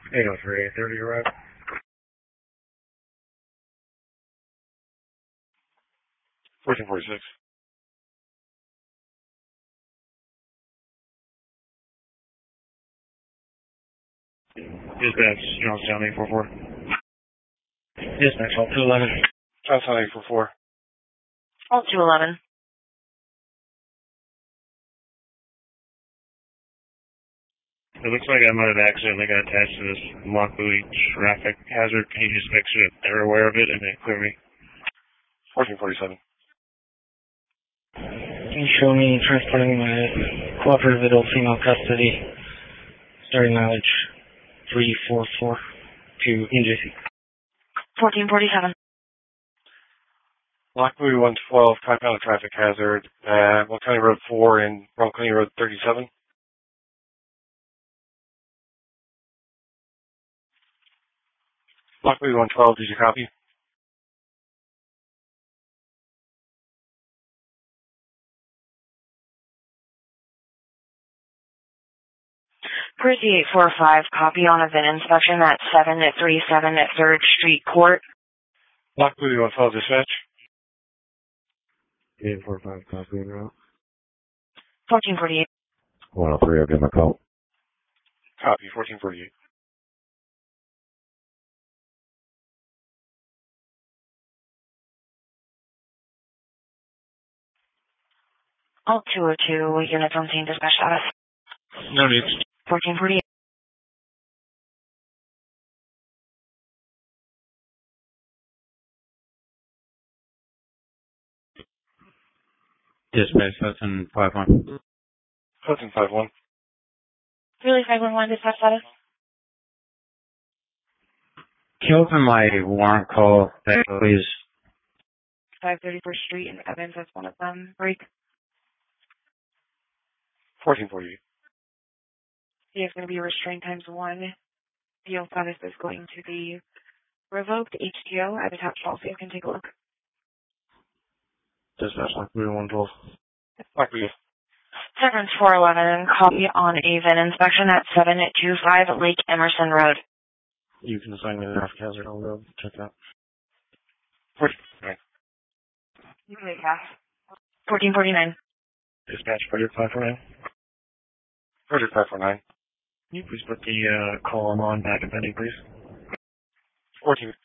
803, 830, arrive. 1446. Dispatch, Johnstown 844. Dispatch, all 211. Johnstown 844. All 211. It looks like I might have accidentally got attached to this lock buoy traffic hazard. Can you just make sure that they're aware of it and then clear me? 1447. Can you show me transporting my cooperative adult female custody, starting mileage 344 to NJC? 1447. Lock buoy 112, compound traffic hazard at Will County Road 4 and Rum County Road 37. Lock buoy 112, did you copy? Pretty 845, copy on a VIN inspection at 737 at 3rd Street Court. Lock buoy 112, dispatch. 845, copy en route. 1448. 103, I'll give him a call. Copy, 1448. All 202, units on scene, dispatch status. No need. 1448. Dispatch, Hudson 51. Hudson 51. Really 511, dispatch status. Can you open my warrant call back, please? 531st Street and Evans as one of them. Break. 1448. He is going to be restrained times 1. Appeal status is going to be revoked. HTO at attached policy. You can take a look. Dispatch, lock buoy 112. Lock buoy. Severance 411, copy on a VIN inspection at 725 Lake Emerson Road. You can assign me the traffic hazard. I'll go check that. 1449. You can make pass. 1449. Dispatch, Frederick 549. Frederick 549. Can you please put the call I'm on back in pending, please? 14.